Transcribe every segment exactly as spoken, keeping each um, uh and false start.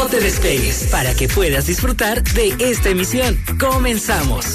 No te despegues para que puedas disfrutar de esta emisión. Comenzamos.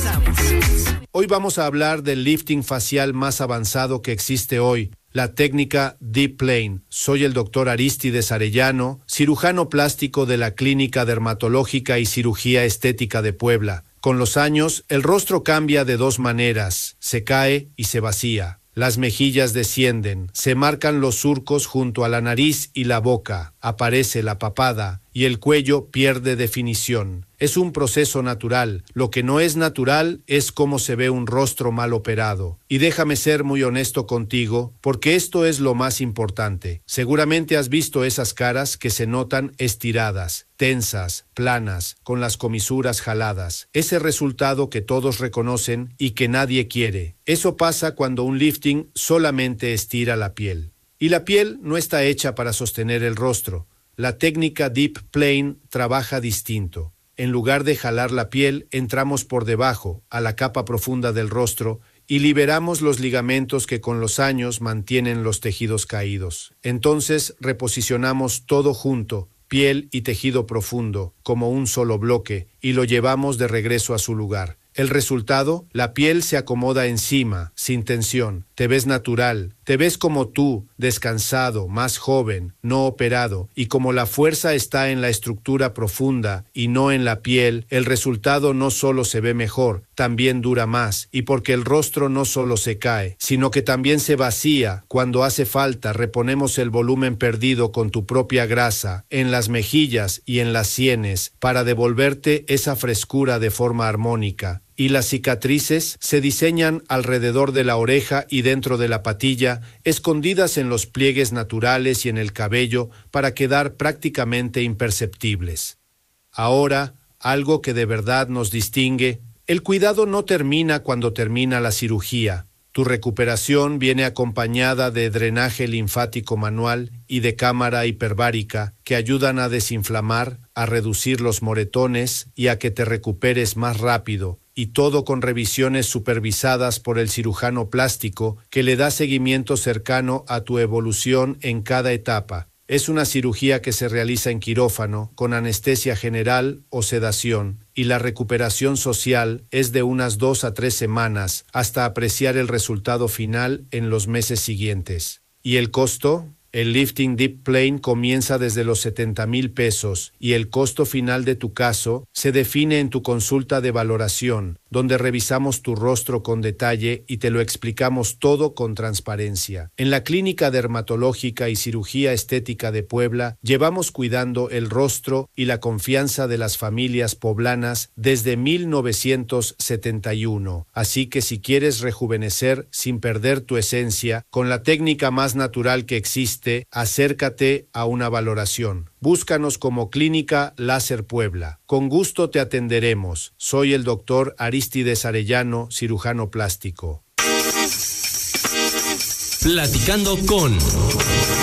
Hoy vamos a hablar del lifting facial más avanzado que existe hoy, la técnica Deep Plane. Soy el doctor Arístides Arellano, cirujano plástico de la Clínica Dermatológica y Cirugía Estética de Puebla. Con los años, el rostro cambia de dos maneras, se cae y se vacía. Las mejillas descienden, se marcan los surcos junto a la nariz y la boca, aparece la papada y el cuello pierde definición. Es un proceso natural. Lo que no es natural es cómo se ve un rostro mal operado. Y déjame ser muy honesto contigo, porque esto es lo más importante. Seguramente has visto esas caras que se notan estiradas, tensas, planas, con las comisuras jaladas. Ese resultado que todos reconocen y que nadie quiere. Eso pasa cuando un lifting solamente estira la piel. Y la piel no está hecha para sostener el rostro. La técnica Deep Plane trabaja distinto. En lugar de jalar la piel, entramos por debajo, a la capa profunda del rostro, y liberamos los ligamentos que con los años mantienen los tejidos caídos. Entonces reposicionamos todo junto, piel y tejido profundo, como un solo bloque, y lo llevamos de regreso a su lugar. El resultado, la piel se acomoda encima, sin tensión. Te ves natural, te ves como tú, descansado, más joven, no operado. Y como la fuerza está en la estructura profunda y no en la piel, el resultado no solo se ve mejor, también dura más. Y porque el rostro no solo se cae, sino que también se vacía. Cuando hace falta, reponemos el volumen perdido con tu propia grasa, en las mejillas y en las sienes, para devolverte esa frescura de forma armónica. Y las cicatrices se diseñan alrededor de la oreja y dentro de la patilla, escondidas en los pliegues naturales y en el cabello para quedar prácticamente imperceptibles. Ahora, algo que de verdad nos distingue, el cuidado no termina cuando termina la cirugía. Tu recuperación viene acompañada de drenaje linfático manual y de cámara hiperbárica que ayudan a desinflamar, a reducir los moretones y a que te recuperes más rápido. Y todo con revisiones supervisadas por el cirujano plástico que le da seguimiento cercano a tu evolución en cada etapa. Es una cirugía que se realiza en quirófano, con anestesia general o sedación, y la recuperación social es de unas dos a tres semanas hasta apreciar el resultado final en los meses siguientes. ¿Y el costo? El lifting Deep Plane comienza desde los setenta mil pesos y el costo final de tu caso se define en tu consulta de valoración, donde revisamos tu rostro con detalle y te lo explicamos todo con transparencia. En la Clínica Dermatológica y Cirugía Estética de Puebla llevamos cuidando el rostro y la confianza de las familias poblanas desde mil novecientos setenta y uno. Así que si quieres rejuvenecer sin perder tu esencia, con la técnica más natural que existe, acércate a una valoración. Búscanos como Clínica Láser Puebla. Con gusto te atenderemos. Soy el doctor Arístides Arellano, cirujano plástico. Platicando con